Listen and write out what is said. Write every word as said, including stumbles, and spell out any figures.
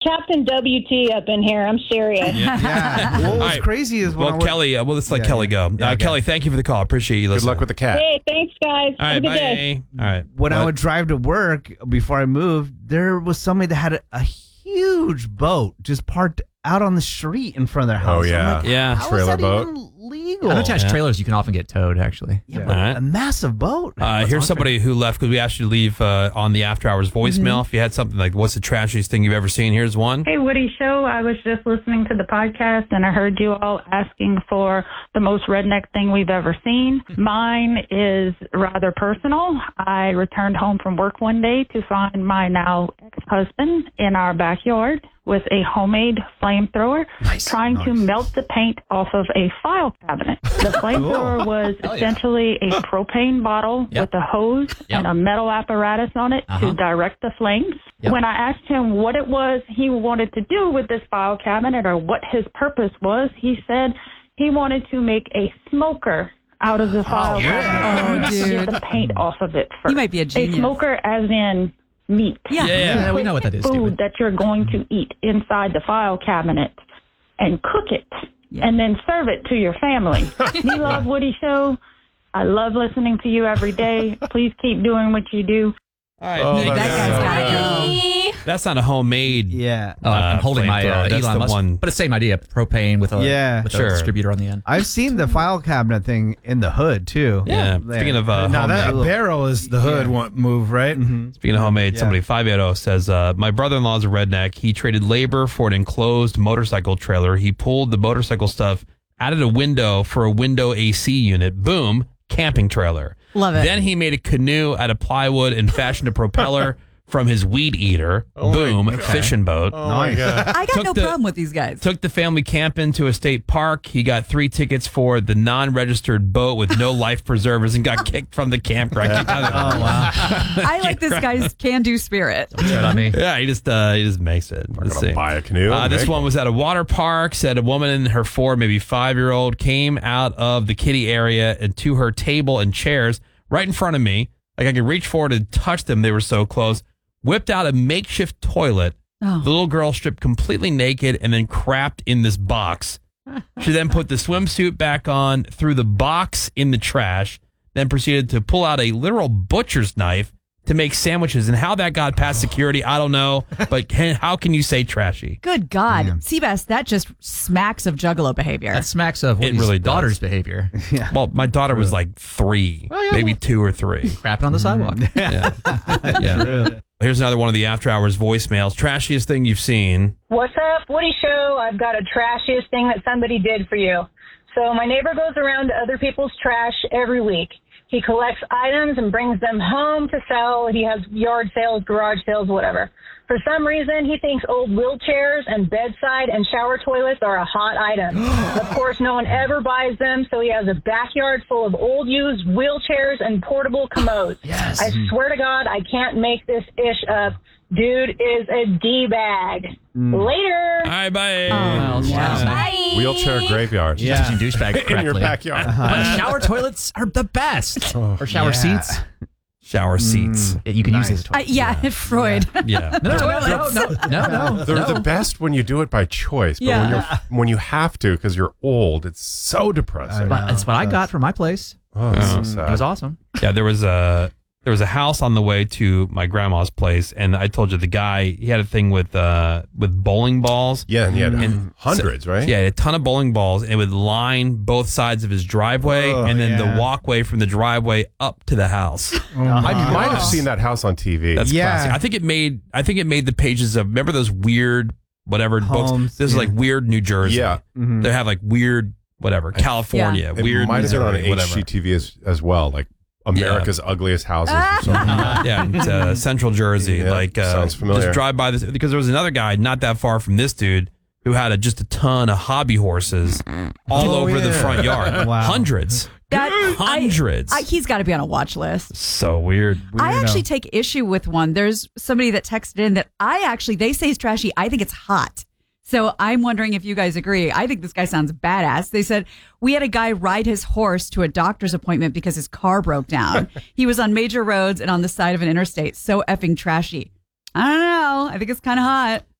Captain W T up in here. I'm serious. Yeah. yeah. What was right. crazy is when well, I went, Kelly. Uh, well, let's let Yeah, Kelly yeah. go. Yeah, uh, okay. Kelly, thank you for the call. Appreciate you Good listening. luck with the cat. Hey, thanks, guys. All Have right, a good bye. day. All right. when I What? would drive to work before I moved, there was somebody that had a, a huge boat just parked out on the street in front of their house. Oh, yeah. I'm like, Yeah. how is Trailer that boat. even legal? Unattached Yeah. trailers you can often get towed, actually. Yeah, Yeah. but All right. a massive boat. Uh, here's somebody who left because we asked you to leave uh, on the after hours voicemail. If you had something like, what's the trashiest thing you've ever seen? Here's one. Hey, Woody Show. I was just listening to the podcast and I heard you all asking for the most redneck thing we've ever seen. Mine is rather personal. I returned home from work one day to find my now ex-husband in our backyard with a homemade flamethrower trying to melt the paint off of a file cabinet. The flamethrower was essentially a propane bottle Yep. with a hose Yep. and a metal apparatus on it Uh-huh. to direct the flames. Yep. When I asked him what it was he wanted to do with this file cabinet or what his purpose was, he said he wanted to make a smoker out of the file cabinet. Oh, to dude. Get the paint off of it first. He might be a A genius. smoker as in meat. Yeah. Yeah, yeah. Yeah, we know what that is, Food Steven. that you're going to eat inside the file cabinet and cook it and then serve it to your family. We love Woody Show. I love listening to you every day. Please keep doing what you do. All right. Oh, thank that's you. That guy's gotta go. That's not a homemade. Yeah. Oh, I'm Uh, holding my flamethrower. uh, That's Elon the Musk, one- but it's the same idea: propane with a Yeah. with Sure. a distributor on the end. I've seen the file cabinet thing in the hood, too. Yeah. Speaking of uh, Now that homemade, barrel is the hood one move, right? speaking of homemade, Yeah. somebody five eighty says, uh, my brother-in-law is a redneck. He traded labor for an enclosed motorcycle trailer. He pulled the motorcycle stuff out of the window for a window A C unit. Boom, camping trailer. Love it. Then he made a canoe out of plywood and fashioned a propeller from his weed eater. Boom, fishing boat. Oh, my God. I got Took no the- problem with these guys. Took the family camping to a state park. He got three tickets for the non-registered boat with no life preservers and got kicked from the campground. oh wow! I like this guy's can-do spirit. Straight on me. Yeah, he just uh, he just makes it. I'm Let's gonna see. buy a canoe. Uh, this Make one was at a water park. Said a woman and her four, maybe five-year-old came out of the kiddie area and to her table and chairs right in front of me. Like I could reach forward and touch them. They were so close. Whipped out a makeshift toilet. Oh. The little girl stripped completely naked and then crapped in this box. She then put the swimsuit back on, threw the box in the trash, then proceeded to pull out a literal butcher's knife to make sandwiches. And how that got past security, I don't know. But can, how can you say trashy? Good God. Seabass, that just smacks of juggalo behavior. That smacks of It Woody's really does. daughter's behavior. Well, my daughter was like three, maybe two or three. Crapping on the sidewalk. Yeah. yeah. Here's another one of the after hours voicemails. Trashiest thing you've seen. What's up, Woody Show? I've got a trashiest thing that somebody did for you. So my neighbor goes around to other people's trash every week. He collects items and brings them home to sell. He has yard sales, garage sales, whatever. For some reason, he thinks old wheelchairs and bedside and shower toilets are a hot item. Of course, no one ever buys them, so he has a backyard full of old used wheelchairs and portable commodes. Yes. I swear to God, I can't make this ish up. Dude is a D-bag. Later. All right, bye. Well, wow. Wheelchair graveyard. Yeah. Using douchebag In your correctly. backyard. But shower toilets are the best. or shower yeah. seats. Shower seats. Yeah, you can Nice. use these. Uh, yeah, Freud. Yeah. No, no, no, no, no, no, no. They're no. the best when you do it by choice, but when, Yeah. you're, when you have to because you're old, it's so depressing. But that's what I got from my place. Oh, it's so It sad. was awesome. Yeah, there was a there was a house on the way to my grandma's place, and I told you the guy he had a thing with uh with bowling balls. Yeah, and he had And hundreds, right? Yeah, a ton of bowling balls, and it would line both sides of his driveway, Oh, and then yeah. the walkway from the driveway up to the house. I might have seen that house on T V. That's Yeah. classic. I think it made I think it made the pages of remember those weird whatever books. Homes, This is yeah. like weird New Jersey. Yeah. They have like weird whatever California, it weird might have been on Missouri, H whatever. G T V as, as well, like America's Ugliest Houses or something. Yeah, it's, uh, Central Jersey. Yeah, like uh, sounds familiar. Just drive by this because there was another guy not that far from this dude who had a, just a ton of hobby horses all Oh, over the yeah. front yard. Wow. Hundreds, That, hundreds. I, I, he's got to be on a watch list. so weird. I Weirdo. actually take issue with one. There's somebody that texted in that I actually, they say it's trashy. I think it's hot. So I'm wondering if you guys agree. I think this guy sounds badass. They said, we had a guy ride his horse to a doctor's appointment because his car broke down. He was on major roads and on the side of an interstate. So effing trashy. I don't know. I think it's kind of hot.